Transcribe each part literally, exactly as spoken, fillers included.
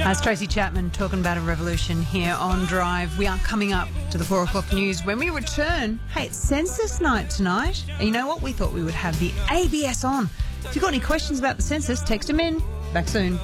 That's Tracy Chapman talking about a revolution here on Drive. We are coming up to the four o'clock news. When we return, hey, it's census night tonight. And you know what? We thought we would have the A B S on. If you've got any questions about the census, text them in. Back soon.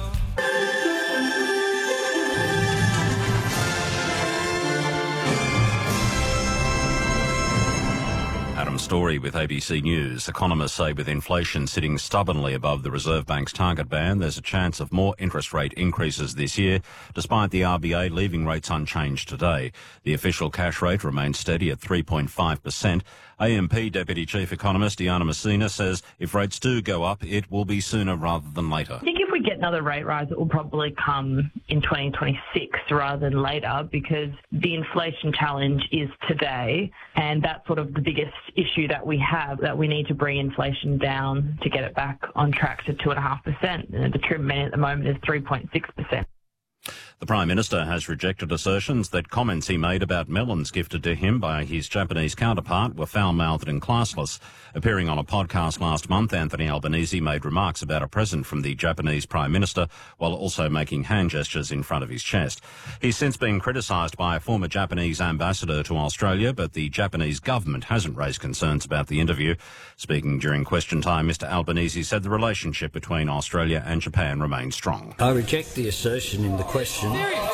Adam Story with A B C News. Economists say with inflation sitting stubbornly above the Reserve Bank's target band, there's a chance of more interest rate increases this year, despite the R B A leaving rates unchanged today. The official cash rate remains steady at three point five percent. A M P Deputy Chief Economist Diana Messina says if rates do go up, it will be sooner rather than later. I think if we get another rate rise, it will probably come in twenty twenty-six rather than later, because the inflation challenge is today, and that's sort of the biggest issue that we have, that we need to bring inflation down to get it back on track to two point five percent. And the trend at the moment is three point six percent. The Prime Minister has rejected assertions that comments he made about melons gifted to him by his Japanese counterpart were foul-mouthed and classless. Appearing on a podcast last month, Anthony Albanese made remarks about a present from the Japanese Prime Minister while also making hand gestures in front of his chest. He's since been criticised by a former Japanese ambassador to Australia, but the Japanese government hasn't raised concerns about the interview. Speaking during question time, Mister Albanese said the relationship between Australia and Japan remains strong. I reject the assertion in the question.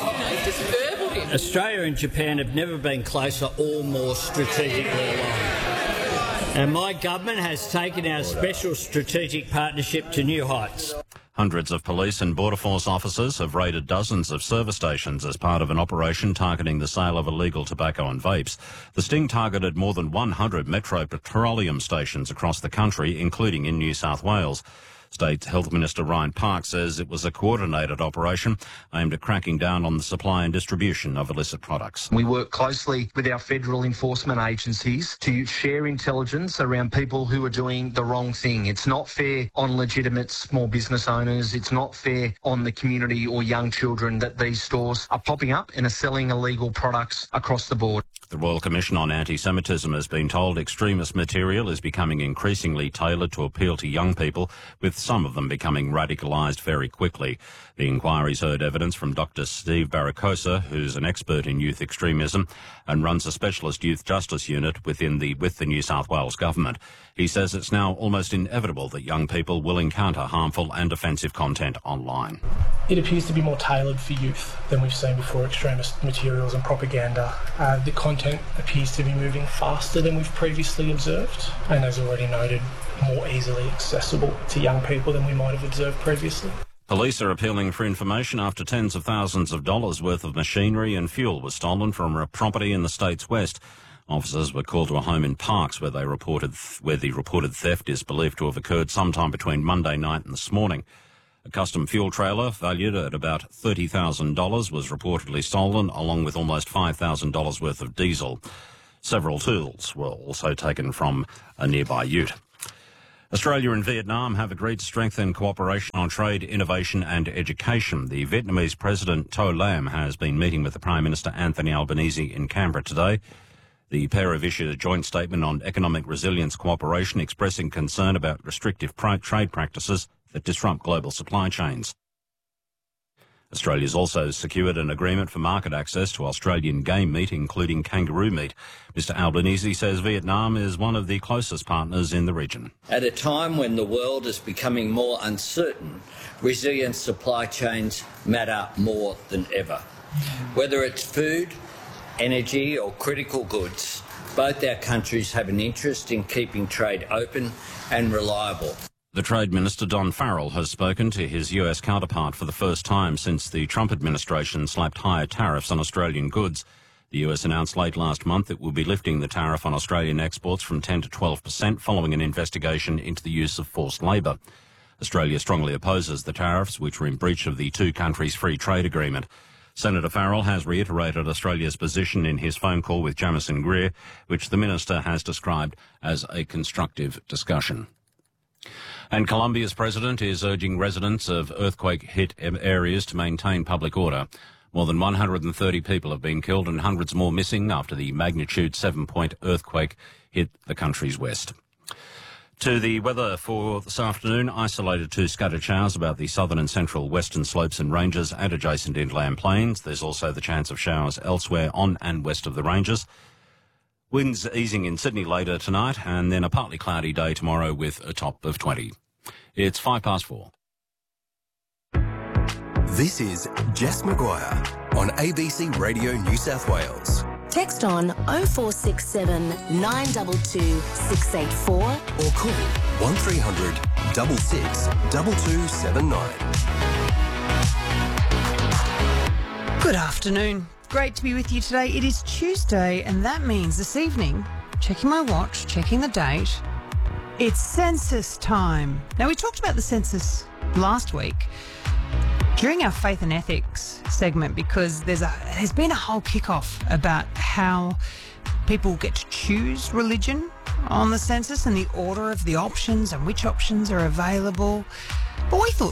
Australia and Japan have never been closer or more strategically aligned. And my government has taken our special strategic partnership to new heights. Hundreds of police and Border Force officers have raided dozens of service stations as part of an operation targeting the sale of illegal tobacco and vapes. The sting targeted more than one hundred Metro Petroleum stations across the country, including in New South Wales. State Health Minister Ryan Park says it was a coordinated operation aimed at cracking down on the supply and distribution of illicit products. We work closely with our federal enforcement agencies to share intelligence around people who are doing the wrong thing. It's not fair on legitimate small business owners. It's not fair on the community or young children that these stores are popping up and are selling illegal products across the board. The Royal Commission on Anti-Semitism has been told extremist material is becoming increasingly tailored to appeal to young people, with some of them becoming radicalised very quickly. The inquiry's heard evidence from Doctor Steve Barracosa, who's an expert in youth extremism and runs a specialist youth justice unit within the with the New South Wales government. He says it's now almost inevitable that young people will encounter harmful and offensive content online. It appears to be more tailored for youth than we've seen before, extremist materials and propaganda. Uh, the content appears to be moving faster than we've previously observed, and as already noted, more easily accessible to young people than we might have observed previously. Police are appealing for information after tens of thousands of dollars worth of machinery and fuel was stolen from a property in the state's west. Officers were called to a home in Parks where they reported where the reported theft is believed to have occurred sometime between Monday night and this morning. A custom fuel trailer valued at about thirty thousand dollars was reportedly stolen, along with almost five thousand dollars worth of diesel. Several tools were also taken from a nearby ute. Australia and Vietnam have agreed to strengthen cooperation on trade, innovation and education. The Vietnamese President To Lam has been meeting with the Prime Minister Anthony Albanese in Canberra today. The pair have issued a joint statement on economic resilience cooperation, expressing concern about restrictive trade practices that disrupt global supply chains. Australia's also secured an agreement for market access to Australian game meat, including kangaroo meat. Mister Albanese says Vietnam is one of the closest partners in the region. At a time when the world is becoming more uncertain, resilient supply chains matter more than ever. Whether it's food, energy or critical goods, both our countries have an interest in keeping trade open and reliable. The Trade Minister, Don Farrell, has spoken to his U S counterpart for the first time since the Trump administration slapped higher tariffs on Australian goods. The U S announced late last month it will be lifting the tariff on Australian exports from ten to twelve percent following an investigation into the use of forced labour. Australia strongly opposes the tariffs, which were in breach of the two countries' free trade agreement. Senator Farrell has reiterated Australia's position in his phone call with Jamieson Greer, which the minister has described as a constructive discussion. And Colombia's president is urging residents of earthquake-hit areas to maintain public order. More than one hundred thirty people have been killed and hundreds more missing after the magnitude seven-point earthquake hit the country's west. To the weather for this afternoon, isolated to scattered showers about the southern and central western slopes and ranges and adjacent inland plains. There's also the chance of showers elsewhere on and west of the ranges. Winds easing in Sydney later tonight, and then a partly cloudy day tomorrow with a top of twenty. It's five past four. This is Jess Maguire on A B C Radio New South Wales. Text on oh four six seven, nine two two, six eight four or call one three hundred, six six, two two seven nine. Good afternoon. Great to be with you today. It is Tuesday, and that means this evening, checking my watch, checking the date, it's census time. Now, we talked about the census last week during our faith and ethics segment because there's a there's been a whole kickoff about how people get to choose religion on the census and the order of the options and which options are available. But we thought